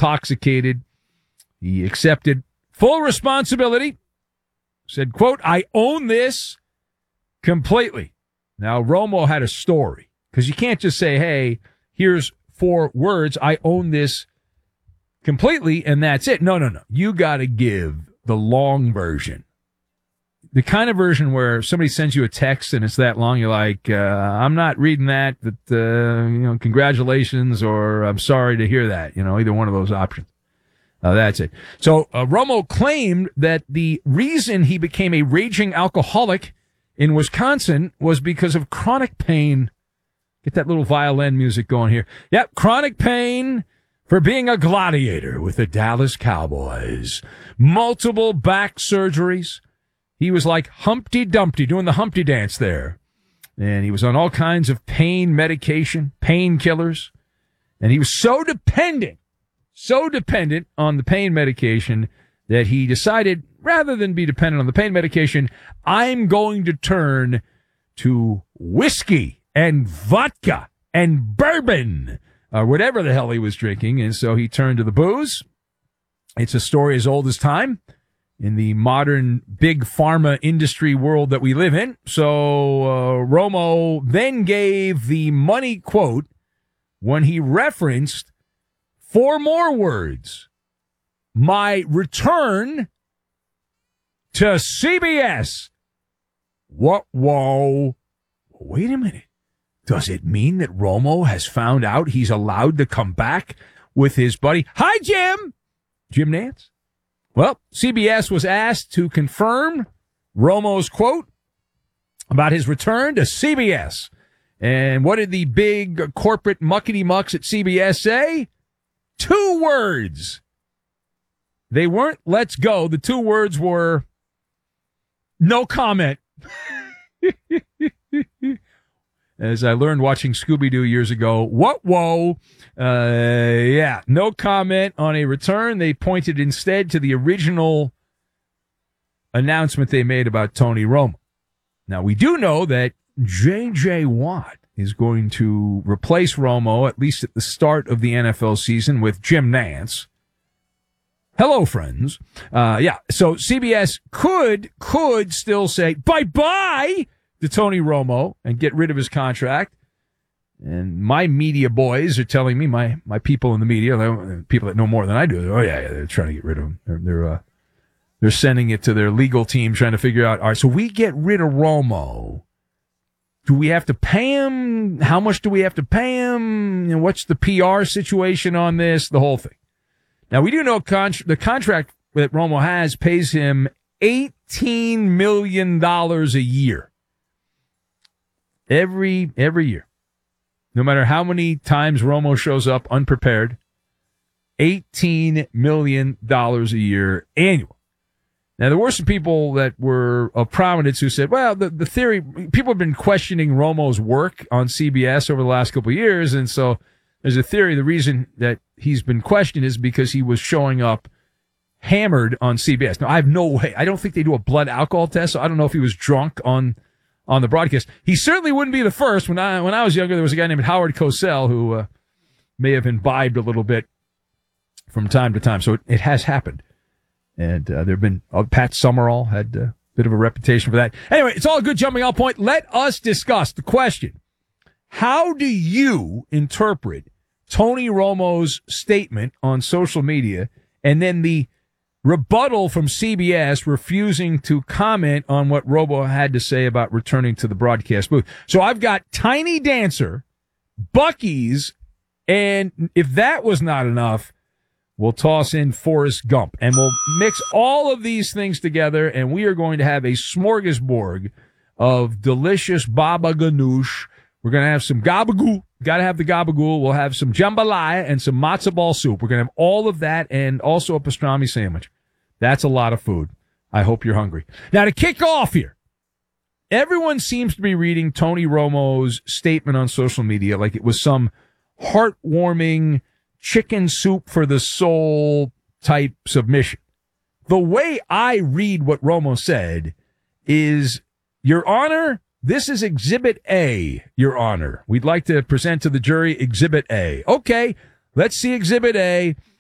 intoxicated. He accepted full responsibility, said, quote, "I own this completely." Now, Romo had a story, because you can't just say, hey, here's 4 words, "I own this completely," and that's it. No. You got to give the long version. The kind of version where somebody sends you a text and it's that long, you're like, I'm not reading that, but, congratulations, or I'm sorry to hear that. Either one of those options. That's it. So Romo claimed that the reason he became a raging alcoholic in Wisconsin was because of chronic pain. Get that little violin music going here. Yep, chronic pain for being a gladiator with the Dallas Cowboys. Multiple back surgeries. He was like Humpty Dumpty doing the Humpty dance there. And he was on all kinds of pain medication, painkillers. And he was so dependent on the pain medication that he decided, rather than be dependent on the pain medication, I'm going to turn to whiskey and vodka and bourbon, or whatever the hell he was drinking. And so he turned to the booze. It's a story as old as time in the modern big pharma industry world that we live in. So Romo then gave the money quote when he referenced 4 more words: my return to CBS. What? Whoa. Wait a minute. Does it mean that Romo has found out he's allowed to come back with his buddy? Hi, Jim Nantz. Well, CBS was asked to confirm Romo's quote about his return to CBS. And what did the big corporate muckety-mucks at CBS say? 2 words. They weren't "let's go." The 2 words were "no comment." As I learned watching Scooby-Doo years ago, whoa. No comment on a return. They pointed instead to the original announcement they made about Tony Romo. Now, we do know that J.J. Watt is going to replace Romo, at least at the start of the NFL season, with Jim Nantz. Hello, friends. So CBS could still say bye-bye to Tony Romo and get rid of his contract. And my media boys are telling me, my people in the media, people that know more than I do, they're trying to get rid of him. They're sending it to their legal team, trying to figure out, all right, so we get rid of Romo. Do we have to pay him? How much do we have to pay him? What's the PR situation on this? The whole thing. Now, we do know the contract that Romo has pays him $18 million a year. Every year. No matter how many times Romo shows up unprepared, $18 million a year annual. Now, there were some people that were of prominence who said, well, the theory, people have been questioning Romo's work on CBS over the last couple of years, and so there's a theory the reason that he's been questioned is because he was showing up hammered on CBS. Now, I have no way. I don't think they do a blood alcohol test, so I don't know if he was drunk on the broadcast. He certainly wouldn't be the first. When I was younger, there was a guy named Howard Cosell who may have imbibed a little bit from time to time. So it has happened. And there have been, Pat Summerall had a bit of a reputation for that. Anyway, it's all a good jumping off point. Let us discuss the question. How do you interpret Tony Romo's statement on social media and then the rebuttal from CBS refusing to comment on what Romo had to say about returning to the broadcast booth? So I've got Tiny Dancer, Buc-ee's, and if that was not enough, we'll toss in Forrest Gump. And we'll mix all of these things together, and we are going to have a smorgasbord of delicious baba ganoush. We're going to have some gabagool. Got to have the gabagool. We'll have some jambalaya and some matzo ball soup. We're going to have all of that and also a pastrami sandwich. That's a lot of food. I hope you're hungry. Now, to kick off here, everyone seems to be reading Tony Romo's statement on social media like it was some heartwarming chicken soup for the soul type submission. The way I read what Romo said is, Your Honor, this is Exhibit A, Your Honor. We'd like to present to the jury Exhibit A. Okay, let's see Exhibit A.